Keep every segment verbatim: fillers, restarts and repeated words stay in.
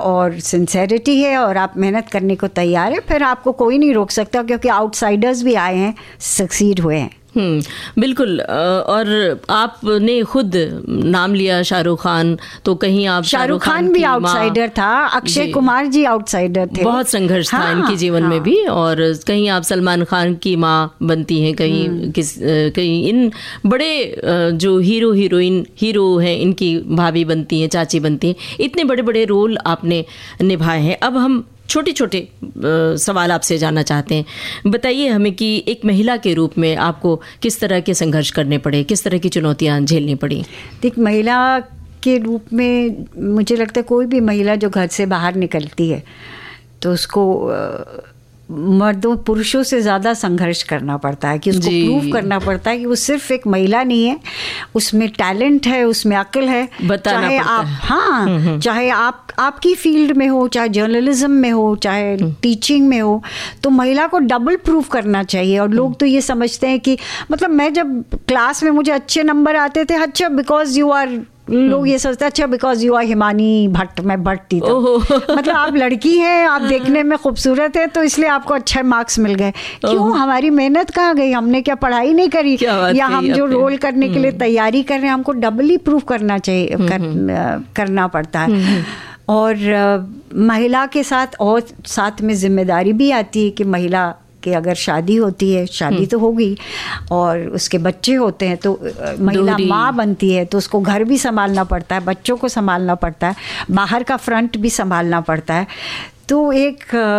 और सिंसेरिटी है और आप मेहनत करने को तैयार है, फिर आपको कोई नहीं रोक सकता, क्योंकि आउटसाइडर्स भी आए हैं, सक्सीड हुए हैं। हम्म बिल्कुल। और आपने खुद नाम लिया शाहरुख खान, तो कहीं आप शाहरुख खान भी आउटसाइडर था, अक्षय कुमार जी आउटसाइडर थे, बहुत संघर्ष हाँ, था इनके जीवन हाँ, में भी। और कहीं आप सलमान खान की माँ बनती हैं, कहीं किस कहीं इन बड़े जो हीरो हीरोइन हीरो हैं इनकी भाभी बनती हैं, चाची बनती हैं। इतने बड़े बड़े रोल आपने निभाए हैं। अब हम छोटे छोटे सवाल आपसे जानना चाहते हैं। बताइए हमें कि एक महिला के रूप में आपको किस तरह के संघर्ष करने पड़े, किस तरह की चुनौतियां झेलनी पड़ी? देख, महिला के रूप में मुझे लगता है कोई भी महिला जो घर से बाहर निकलती है तो उसको मर्दों पुरुषों से ज़्यादा संघर्ष करना पड़ता है, कि उसको प्रूव करना पड़ता है कि वो सिर्फ एक महिला नहीं है, उसमें टैलेंट है, उसमें अक्ल है। चाहे आप हाँ चाहे आप आपकी फील्ड में हो, चाहे जर्नलिज्म में हो, चाहे टीचिंग में हो, तो महिला को डबल प्रूव करना चाहिए। और लोग तो ये समझते हैं कि मतलब मैं जब क्लास में मुझे अच्छे नंबर आते थे, अच्छा बिकॉज यू आर, लोग ये सोचते हैं अच्छा because you are Himani Bhatt, मैं भट्ट थी तो मतलब आप लड़की हैं, आप देखने में खूबसूरत है, तो इसलिए आपको अच्छे मार्क्स मिल गए। क्यों? हमारी मेहनत कहाँ गई? हमने क्या पढ़ाई नहीं करी? या हम जो रोल करने के लिए तैयारी कर रहे हैं, हमको डबली प्रूफ करना चाहिए, कर, करना पड़ता है। और महिला के साथ और साथ में जिम्मेदारी भी आती है कि महिला कि अगर शादी होती है, शादी तो होगी, और उसके बच्चे होते हैं, तो महिला माँ बनती है, तो उसको घर भी संभालना पड़ता है, बच्चों को संभालना पड़ता है, बाहर का फ्रंट भी संभालना पड़ता है। तो एक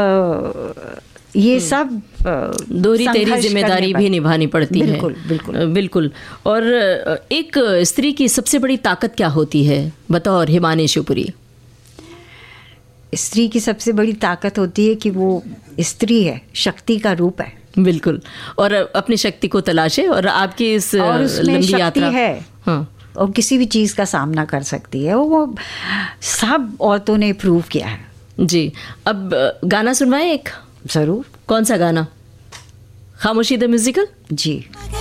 ये सब दोहरी तेरी जिम्मेदारी भी निभानी पड़ती है। बिल्कुल बिल्कुल बिल्कुल। और एक स्त्री की सबसे बड़ी ताकत क्या होती है बतौर हिमानी शिवपुरी? स्त्री की सबसे बड़ी ताकत होती है कि वो स्त्री है, शक्ति का रूप है। बिल्कुल। और अपनी शक्ति को तलाशे, और आपकी इस लंबी यात्रा है हाँ। और किसी भी चीज़ का सामना कर सकती है, वो सब औरतों ने प्रूव किया है जी। अब गाना सुनवाएं एक? ज़रूर। कौन सा गाना? खामोशी द म्यूजिकल? जी।